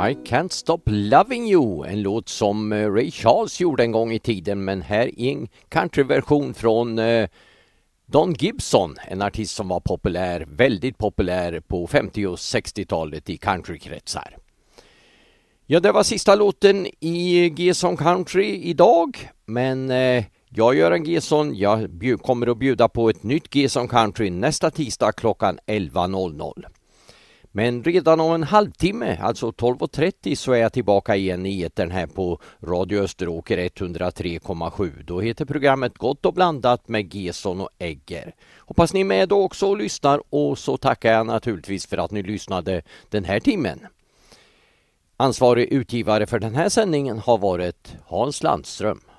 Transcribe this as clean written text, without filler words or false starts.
I Can't Stop Loving You, en låt som Ray Charles gjorde en gång i tiden, men här är en countryversion från Don Gibson, en artist som var populär, väldigt populär på 50- och 60-talet i countrykretsar. Ja, det var sista låten i G-Song Country idag, men jag Göran Gesson, jag kommer att bjuda på ett nytt G-Song Country nästa tisdag klockan 11.00. Men redan om en halvtimme, alltså 12.30, så är jag tillbaka igen i etern här på Radio Österåker 103,7. Då heter programmet Gott och blandat med Gesson och Egger. Hoppas ni är med då också och lyssnar, och så tackar jag naturligtvis för att ni lyssnade den här timmen. Ansvarig utgivare för den här sändningen har varit Hans Landström.